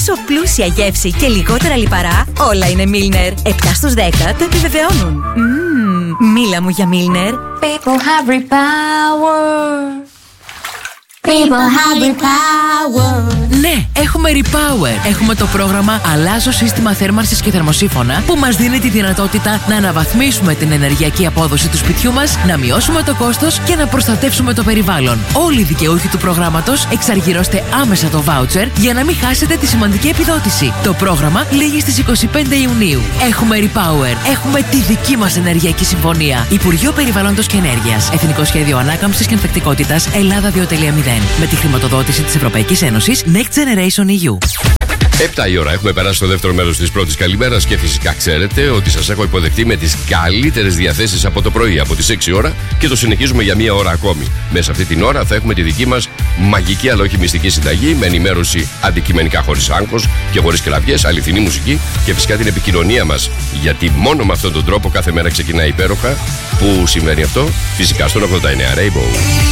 τόσο πλούσια γεύση και λιγότερα λιπαρά, όλα είναι Milner. 7 στους 10 το επιβεβαιώνουν. Μίλα μου για Milner. People have repower. People have repower. Ναι, έχουμε Repower. Έχουμε το πρόγραμμα Αλλάζω σύστημα θέρμανσης και θερμοσύφωνα που μας δίνει τη δυνατότητα να αναβαθμίσουμε την ενεργειακή απόδοση του σπιτιού μας, να μειώσουμε το κόστος και να προστατεύσουμε το περιβάλλον. Όλοι οι δικαιούχοι του προγράμματος εξαργυρώστε άμεσα το voucher για να μην χάσετε τη σημαντική επιδότηση. Το πρόγραμμα λήγει στις 25 Ιουνίου. Έχουμε Repower. Έχουμε τη δική μας ενεργειακή συμφωνία. Υπουργείο Περιβάλλοντος και Ενέργειας. Εθνικό Σχέδιο Ανάκαμψης και Ανθεκτικότητας Ελλάδα 2.0. Με τη χρηματοδότηση της Ευρωπαϊκής Ένωσης Next Generation EU. 7 η ώρα. Έχουμε περάσει στο δεύτερο μέρος της πρώτης καλημέρας και φυσικά ξέρετε ότι σας έχω υποδεχτεί με τις καλύτερες διαθέσεις από το πρωί, από τις 6 ώρα και το συνεχίζουμε για μία ώρα ακόμη. Μέσα αυτή την ώρα θα έχουμε τη δική μας μαγική αλλά όχι μυστική συνταγή με ενημέρωση αντικειμενικά χωρίς άγχος και χωρίς κραυγές, αληθινή μουσική και φυσικά την επικοινωνία μας. Γιατί μόνο με αυτόν τον τρόπο κάθε μέρα ξεκινάει υπέροχα. Πού συμβαίνει αυτό? Φυσικά στον 89 Rainbow.